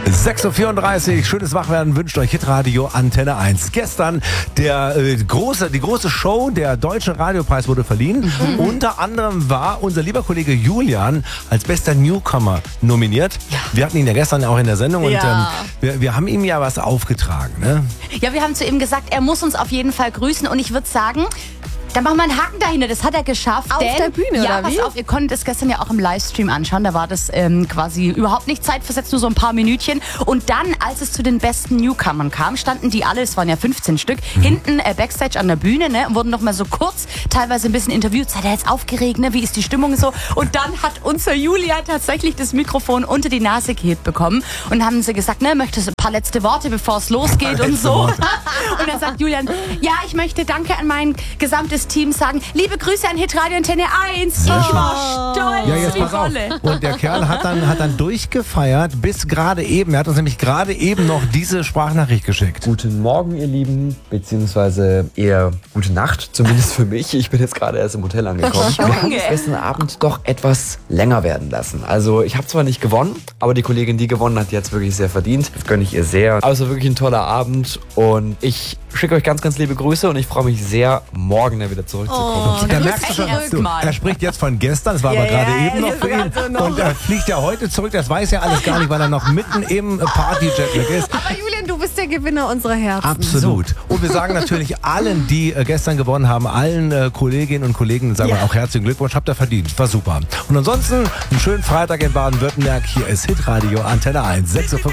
6.34 Uhr, schönes Wachwerden wünscht euch Hitradio Antenne 1. Gestern die große Show, der Deutsche Radiopreis wurde verliehen. Unter anderem war unser lieber Kollege Julian als bester Newcomer nominiert. Ja. Wir hatten ihn ja gestern auch in der Sendung und wir haben ihm ja was aufgetragen. Ne? Ja, wir haben zu ihm gesagt, er muss uns auf jeden Fall grüßen und ich würde sagen... Dann machen wir einen Haken dahinter, das hat er geschafft. Auf der Bühne, ja, oder wie? Pass auf, ihr konntet es gestern ja auch im Livestream anschauen. Da war das quasi überhaupt nicht zeitversetzt, nur so ein paar Minütchen. Und dann, als es zu den besten Newcomern kam, standen die alle, es waren ja 15 Stück, hinten Backstage an der Bühne, ne, und wurden noch mal so kurz, teilweise ein bisschen interviewt. Seid ihr jetzt aufgeregt, ne? Wie ist die Stimmung so? Und dann hat unser Julian tatsächlich das Mikrofon unter die Nase gehebt bekommen. Und haben sie gesagt, ne, möchtest du ein paar letzte Worte, bevor es losgeht und so. Und dann sagt Julian, ja, ich möchte danke an mein gesamtes Team sagen, liebe Grüße an Hitradio Antenne 1. Ich war stolz. Ja, jetzt pass auf. Und der Kerl hat dann durchgefeiert bis gerade eben. Er hat uns nämlich gerade eben noch diese Sprachnachricht geschickt. Guten Morgen, ihr Lieben, beziehungsweise eher gute Nacht, zumindest für mich. Ich bin jetzt gerade erst im Hotel angekommen. Wir haben es gestern Abend doch etwas länger werden lassen. Also ich habe zwar nicht gewonnen, aber die Kollegin, die gewonnen hat, die hat es wirklich sehr verdient. Das gönne ich ihr sehr. Also wirklich ein toller Abend und ich schicke euch ganz, ganz liebe Grüße und ich freue mich sehr, morgen wieder zurückzukommen. Da merkst du schon, er spricht jetzt von gestern, das war aber gerade eben noch für ihn. Und er fliegt ja heute zurück, das weiß er alles gar nicht, weil er noch mitten im Party-Jetlag ist. Aber Julian, du bist der Gewinner unserer Herzen. Absolut. Und wir sagen natürlich allen, die gestern gewonnen haben, allen Kolleginnen und Kollegen, sagen wir auch herzlichen Glückwunsch, habt ihr verdient, war super. Und ansonsten einen schönen Freitag in Baden-Württemberg, hier ist Hitradio Antenne 1, 6.35 Uhr.